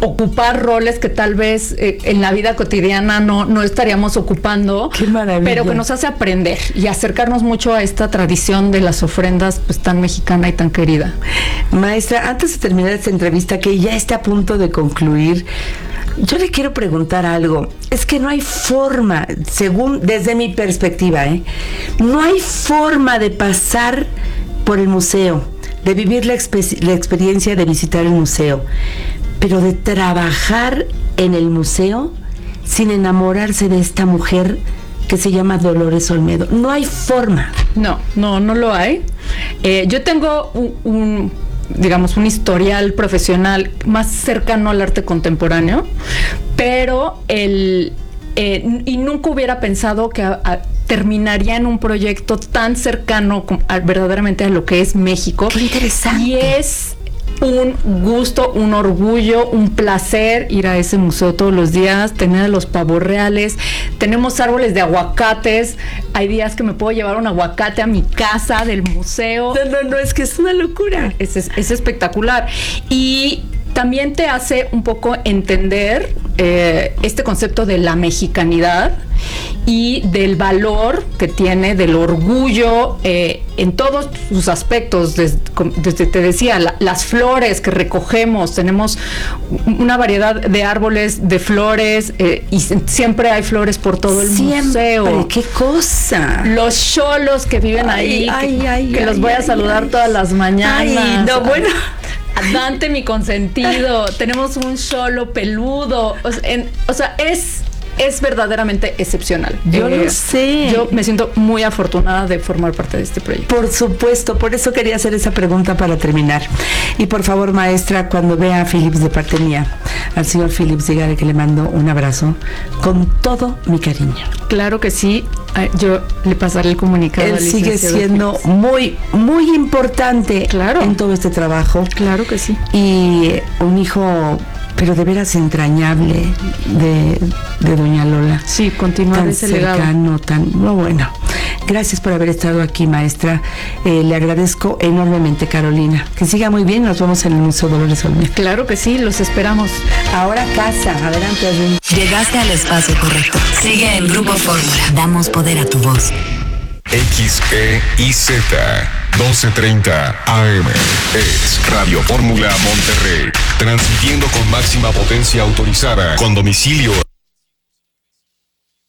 ocupar roles que tal vez en la vida cotidiana no estaríamos ocupando. ¡Qué maravilla! Pero que nos hace aprender y acercarnos mucho a esta tradición de las ofrendas pues tan mexicana y tan querida. Maestra, antes de terminar esta entrevista que ya está a punto de concluir, yo le quiero preguntar algo. Es que no hay forma, desde mi perspectiva, no hay forma de pasar por el museo, de vivir la experiencia de visitar el museo, pero de trabajar en el museo sin enamorarse de esta mujer que se llama Dolores Olmedo. No hay forma. No lo hay. Yo tengo un historial profesional más cercano al arte contemporáneo, pero y nunca hubiera pensado que terminaría en un proyecto tan cercano verdaderamente a lo que es México. ¡Qué interesante! Y es un gusto, un orgullo, un placer ir a ese museo todos los días, tener los pavos reales. Tenemos árboles de aguacates. Hay días que me puedo llevar un aguacate a mi casa del museo. No, es que es una locura. Es espectacular. Y también te hace un poco entender este concepto de la mexicanidad y del valor que tiene, del orgullo en todos sus aspectos. Desde te decía, las flores que recogemos, tenemos una variedad de árboles, de flores, y siempre hay flores por todo el museo. ¡Qué cosa! Los cholos que viven ahí, que los voy a saludar todas las mañanas. Dante, mi consentido. Tenemos un cholo peludo. O sea, es verdaderamente excepcional. Yo lo sé. Yo me siento muy afortunada de formar parte de este proyecto. Por supuesto, por eso quería hacer esa pregunta para terminar. Y por favor, maestra, cuando vea a Philips de parte mía, al señor Philips, dígale que le mando un abrazo con todo mi cariño. Claro que sí. Yo le pasaré el comunicado. Él sigue siendo muy, muy importante en todo este trabajo. Claro que sí. Y un hijo, pero de veras entrañable, de doña Lola. Sí, continuar ese legado. Tan cercano, bueno. Gracias por haber estado aquí, maestra. Le agradezco enormemente, Carolina. Que siga muy bien. Nos vemos en el Museo Dolores Olmedo. Claro que sí, los esperamos. Ahora casa. Adelante, Adrián. Llegaste al espacio correcto. Sigue en Grupo Fórmula. Damos poder a tu voz. XEIZ 1230 AM es Radio Fórmula Monterrey, transmitiendo con máxima potencia autorizada, con domicilio